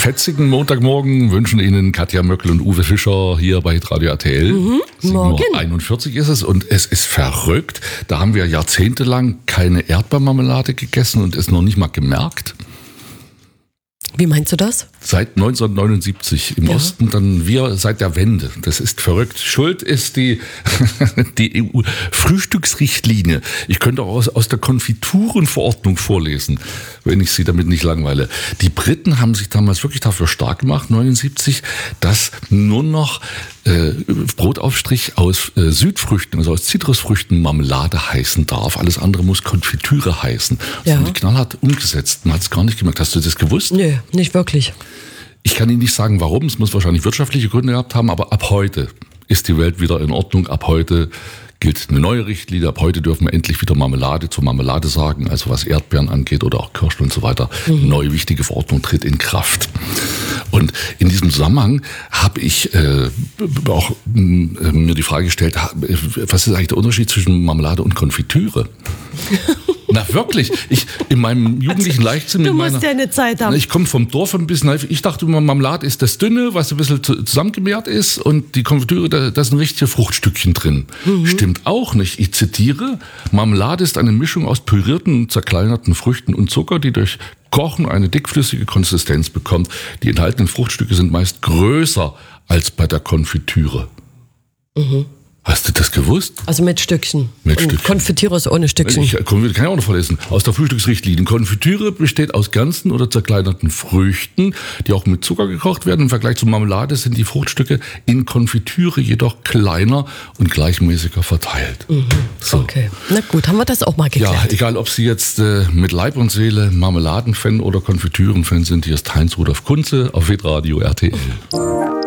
fetzigen Montagmorgen wünschen Ihnen Katja Möckel und Uwe Fischer hier bei Radio RTL. Morgen. 7:41 ist es und es ist verrückt. Da haben wir jahrzehntelang keine Erdbeermarmelade gegessen und es noch nicht mal gemerkt. Wie meinst du das? Seit 1979 im Osten, dann wir seit der Wende. Das ist verrückt. Schuld ist die EU-Frühstücksrichtlinie. Ich könnte auch aus der Konfiturenverordnung vorlesen, wenn ich Sie damit nicht langweile. Die Briten haben sich damals wirklich dafür stark gemacht, 79, dass nur noch Brotaufstrich aus Südfrüchten, also aus Zitrusfrüchten Marmelade heißen darf. Alles andere muss Konfitüre heißen. Das haben die knallhart umgesetzt. Man hat es gar nicht gemerkt. Hast du das gewusst? Nö, nicht wirklich. Ich kann Ihnen nicht sagen, warum. Es muss wahrscheinlich wirtschaftliche Gründe gehabt haben, aber ab heute ist die Welt wieder in Ordnung. Ab heute gilt eine neue Richtlinie. Ab heute dürfen wir endlich wieder Marmelade zur Marmelade sagen, also was Erdbeeren angeht oder auch Kirschen und so weiter. Eine neue wichtige Verordnung tritt in Kraft. Und in diesem Zusammenhang habe ich auch mir die Frage gestellt, was ist eigentlich der Unterschied zwischen Marmelade und Konfitüre? Na wirklich, in meinem jugendlichen Leichtsinn... Du musst ja eine Zeit haben. Ich komme vom Dorf ein bisschen, ich dachte immer, Marmelade ist das Dünne, was ein bisschen zusammengemehrt ist und die Konfitüre, da sind richtige Fruchtstückchen drin. Stimmt auch nicht. Ich zitiere, Marmelade ist eine Mischung aus pürierten, zerkleinerten Früchten und Zucker, die durch Kochen eine dickflüssige Konsistenz bekommt. Die enthaltenen Fruchtstücke sind meist größer als bei der Konfitüre. Hast du das gewusst? Also mit Stückchen. Mit und Stückchen. Konfitüre ist ohne Stückchen. Kann ich auch noch vorlesen. Aus der Frühstücksrichtlinie. Konfitüre besteht aus ganzen oder zerkleinerten Früchten, die auch mit Zucker gekocht werden. Im Vergleich zur Marmelade sind die Fruchtstücke in Konfitüre jedoch kleiner und gleichmäßiger verteilt. So. Okay, na gut, haben wir das auch mal geklärt. Ja, egal ob Sie jetzt mit Leib und Seele Marmeladenfan oder Konfitürenfan sind, hier ist Heinz Rudolf Kunze auf Hitradio RTL.